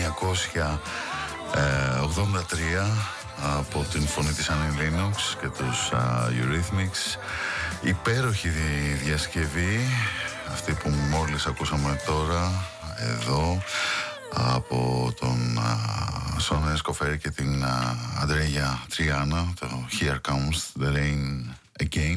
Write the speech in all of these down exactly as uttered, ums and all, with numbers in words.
εννιακόσια ογδόντα τρία από την φωνή της Annie Lennox και τους uh, Eurythmics. Υπέροχη διασκευή αυτή που μόλις ακούσαμε τώρα εδώ από τον Σον Εσκοφέρ και την Αντρέια Τριάνα, το Here Comes the Rain Again.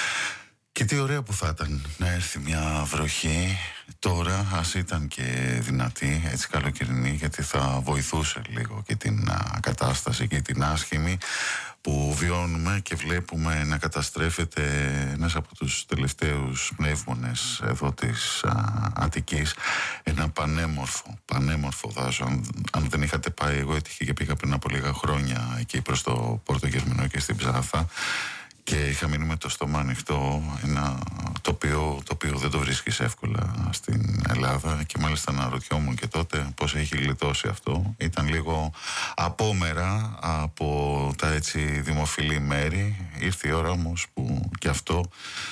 Και τι ωραία που θα ήταν να έρθει μια βροχή τώρα, ας ήταν και δυνατή, έτσι καλοκαιρινή, γιατί θα βοηθούσε λίγο και την α, κατάσταση και την άσχημη που βιώνουμε και βλέπουμε να καταστρέφεται ένας από τους τελευταίους πνεύμονες εδώ της α, Αττικής, ένα πανέμορφο, πανέμορφο δάσο. Αν, αν δεν είχατε πάει, εγώ έτυχε και πήγα πριν από λίγα χρόνια εκεί προς το Πόρτο Γερμηνό και στην Ψάθα και είχα μείνει με το στόμα ανοιχτό, ένα τοπίο το οποίο δεν το βρίσκεις εύκολα στην Ελλάδα, και μάλιστα αναρωτιόμουν και τότε πώς έχει γλιτώσει αυτό. Ήταν λίγο απόμερα από τα έτσι δημοφιλή μέρη. Ήρθε η ώρα όμως που και αυτό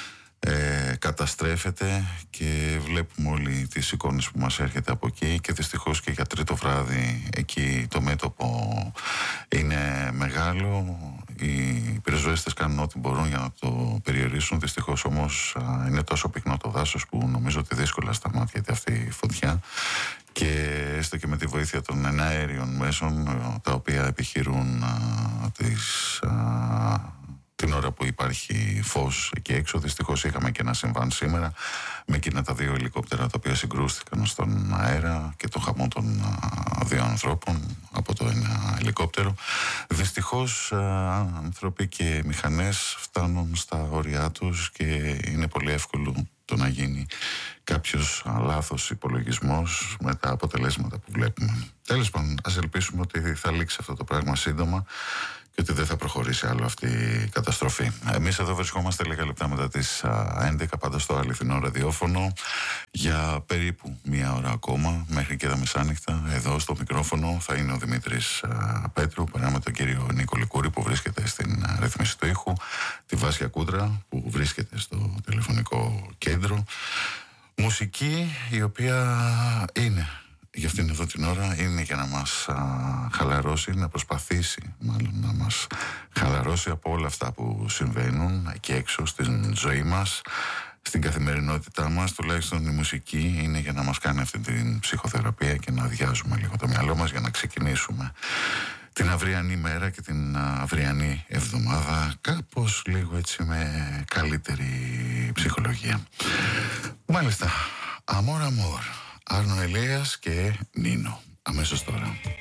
ε, καταστρέφεται και βλέπουμε όλοι τις εικόνες που μας έρχεται από εκεί, και δυστυχώς και για τρίτο βράδυ εκεί το μέτωπο είναι μεγάλο. Οι πυροσβέστες κάνουν ό,τι μπορούν για να το περιορίσουν. Δυστυχώς όμως α, είναι τόσο πυκνό το δάσος που νομίζω ότι δύσκολα σταμάτιεται αυτή η φωτιά, και έστω και με τη βοήθεια των εναέριων μέσων τα οποία επιχειρούν α, τις, α, την ώρα που υπάρχει φως εκεί έξω. Δυστυχώς είχαμε και ένα συμβάν σήμερα με εκείνα τα δύο ελικόπτερα τα οποία συγκρούστηκαν στον αέρα και τον χαμό των α, δύο ανθρώπων από το ένα ελικόπτερο. Δυστυχώς α, άνθρωποι και μηχανές φτάνουν στα όρια τους και είναι πολύ εύκολο το να γίνει κάποιος α, λάθος υπολογισμός με τα αποτελέσματα που βλέπουμε. Τέλος πάντων, ας ελπίσουμε ότι θα λήξει αυτό το πράγμα σύντομα και ότι δεν θα προχωρήσει άλλο αυτή η καταστροφή. Εμείς εδώ βρισκόμαστε λίγα λεπτά μετά τις έντεκα, πάντα στο αληθινό ραδιόφωνο, για περίπου μία ώρα ακόμα, μέχρι και τα μεσάνυχτα. Εδώ στο μικρόφωνο θα είναι ο Δημήτρης α, Πέτρου, περνάμε τον κύριο Νίκο Λικούρη που βρίσκεται στην α, ρύθμιση του ήχου, τη Βάσια Κούντρα που βρίσκεται στο τηλεφωνικό κέντρο. Μουσική η οποία είναι για αυτήν εδώ την ώρα, είναι για να μας α, χαλαρώσει, να προσπαθήσει μάλλον να μας χαλαρώσει από όλα αυτά που συμβαίνουν εκεί έξω στην ζωή μας, στην καθημερινότητά μας. Τουλάχιστον η μουσική είναι για να μας κάνει αυτή την ψυχοθεραπεία και να αδειάζουμε λίγο το μυαλό μας για να ξεκινήσουμε την αυριανή μέρα και την αυριανή εβδομάδα κάπως λίγο έτσι με καλύτερη ψυχολογία. Μάλιστα, Αμόρ Αμόρ, Άρνο Ελέας και Νίνο, αμέσως τώρα.